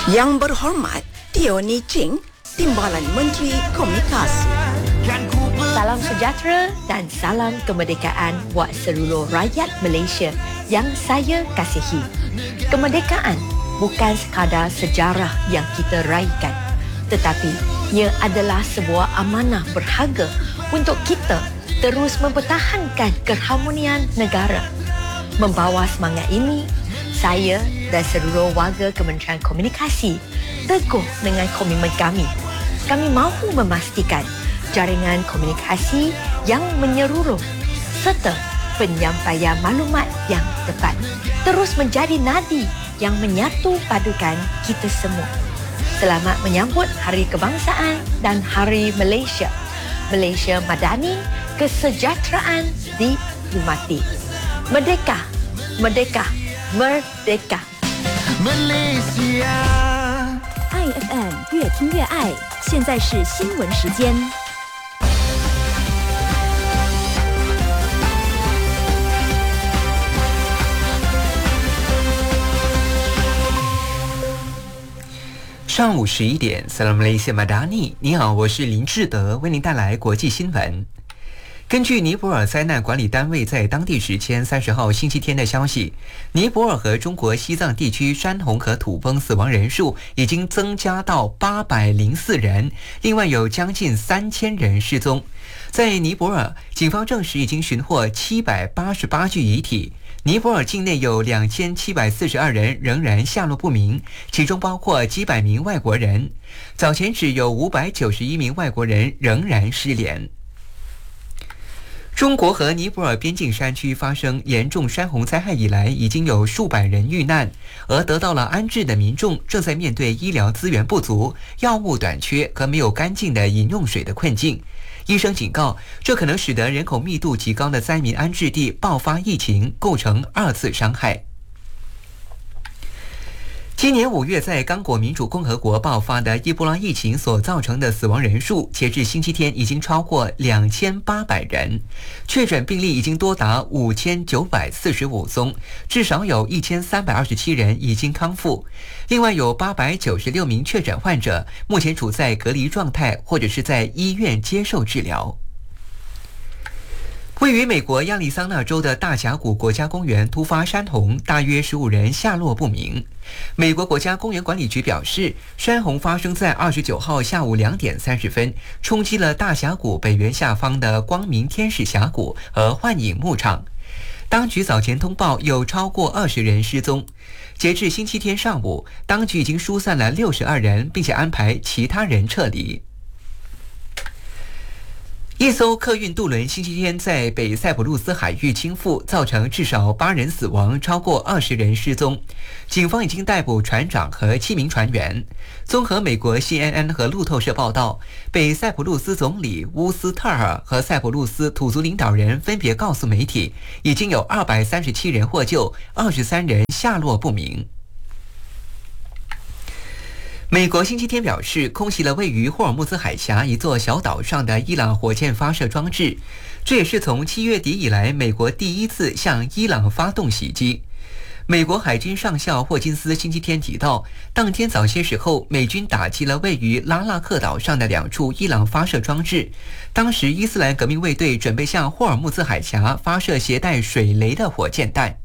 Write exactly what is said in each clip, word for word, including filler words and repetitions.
Yang berhormat, Tioni Ching, Timbalan Menteri Komunikasi. Salam sejahtera dan salam kemerdekaan buat seluruh rakyat Malaysia yang saya kasihi. Kemerdekaan bukan sekadar sejarah yang kita raikan, tetapi ia adalah sebuah amanah berharga untuk kita terus mempertahankan keharmonian negara. Membawa semangat ini, saya dan seluruh warga Kementerian Komunikasi teguh dengan komitmen kami. Kami mahu memastikan jaringan komunikasi yang menyeluruh serta penyampaian maklumat yang tepat terus menjadi nadi yang menyatu padukan kita semua. Selamat menyambut Hari Kebangsaan dan Hari Malaysia. Malaysia Madani, kesejahteraan dihormati. Merdeka, merdeka, merdeka. Malaysia I F M 越听越爱，现在是新闻时间。 上午十一点 Salam Malaysia Madani， 你好，我是林志德，为您带来国际新闻。根据尼泊尔灾难管理单位在当地时间三十号星期天的消息，尼泊尔和中国西藏地区山洪和土崩死亡人数已经增加到八百零四人，另外有将近三千人失踪。在尼泊尔，警方证实已经寻获七百八十八具遗体。尼泊尔境内有两千七百四十二人仍然下落不明，其中包括几百名外国人。早前只有五百九十一名外国人仍然失联。中国和尼泊尔边境山区发生严重山洪灾害以来，已经有数百人遇难，而得到了安置的民众正在面对医疗资源不足、药物短缺和没有干净的饮用水的困境。医生警告，这可能使得人口密度极高的灾民安置地爆发疫情，构成二次伤害。今年五月在刚果民主共和国爆发的伊波拉疫情所造成的死亡人数，截至星期天已经超过两千八百人，确诊病例已经多达五千九百四十五宗，至少有一千三百二十七人已经康复。另外有八百九十六名确诊患者目前处在隔离状态，或者是在医院接受治疗。位于美国亚利桑那州的大峡谷国家公园突发山洪，大约十五人下落不明。美国国家公园管理局表示，山洪发生在二十九号下午两点三十分，冲击了大峡谷北缘下方的光明天使峡谷和幻影牧场。当局早前通报有超过二十人失踪。截至星期天上午，当局已经疏散了六十二人，并且安排其他人撤离。一艘客运渡轮星期天在北塞浦路斯海域倾覆，造成至少八人死亡，超过二十人失踪。警方已经逮捕船长和七名船员。综合美国 C N N 和路透社报道，北塞浦路斯总理乌斯特尔和塞浦路斯土族领导人分别告诉媒体，已经有二百三十七人获救，二十三人下落不明。美国星期天表示，空袭了位于霍尔木兹海峡一座小岛上的伊朗火箭发射装置，这也是从七月底以来美国第一次向伊朗发动袭击。美国海军上校霍金斯星期天提到，当天早些时候，美军打击了位于拉纳克岛上的两处伊朗发射装置，当时伊斯兰革命卫队准备向霍尔木兹海峡发射携带水雷的火箭弹。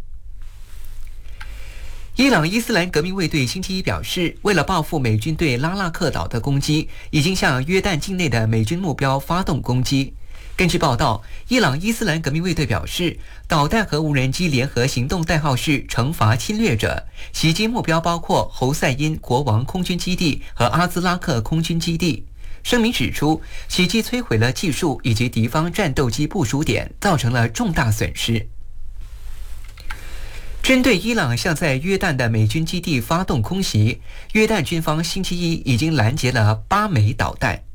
伊朗伊斯兰革命卫队星期一表示，为了报复美军对拉纳克岛的攻击，已经向约旦境内的美军目标发动攻击。根据报道，伊朗伊斯兰革命卫队表示，导弹和无人机联合行动代号是惩罚侵略者，袭击目标包括侯赛因国王空军基地和阿兹拉克空军基地。声明指出，袭击摧毁了技术以及敌方战斗机部署点，造成了重大损失。针对伊朗向在约旦的美军基地发动空袭，约旦军方星期一已经拦截了八枚导弹。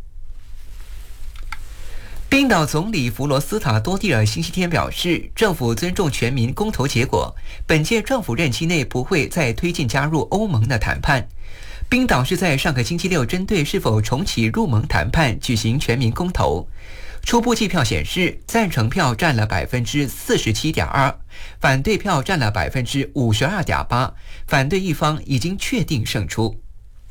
冰岛总理弗罗斯塔多蒂尔星期天表示，政府尊重全民公投结果，本届政府任期内不会再推进加入欧盟的谈判。冰岛是在上个星期六针对是否重启入盟谈判举行全民公投。初步计票显示，赞成票占了 百分之四十七点二， 反对票占了 百分之五十二点八， 反对一方已经确定胜出。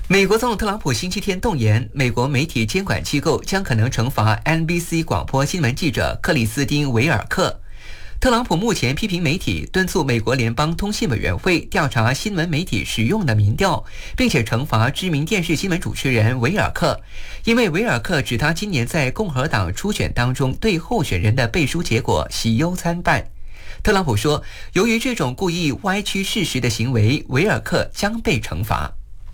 美国总统特朗普星期天动言，美国媒体监管机构将可能惩罚 N B C 广播新闻记者克里斯汀·维尔克。特朗普目前批评媒体，敦促美国联邦通信委员会调查新闻媒体使用的民调，并且惩罚知名电视新闻主持人维尔克，因为维尔克指他今年在共和党初选当中对候选人的背书结果喜忧参半。特朗普说，由于这种故意歪曲事实的行为，维尔克将被惩罚。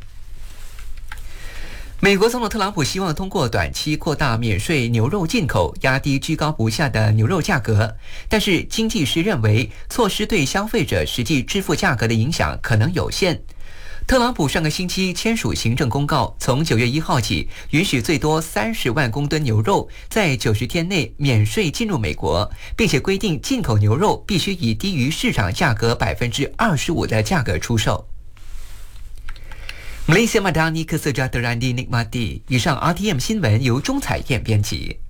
美国总统特朗普希望通过短期扩大免税牛肉进口，压低居高不下的牛肉价格。但是经济师认为，措施对消费者实际支付价格的影响可能有限。特朗普上个星期签署行政公告，从九月一号起，允许最多三十万公吨牛肉在九十天内免税进入美国，并且规定进口牛肉必须以低于市场价格百分之二十五的价格出售。Malaysia Madani Kesejahteraan Dinikmati。以上 R T M 新闻由钟彩燕编辑。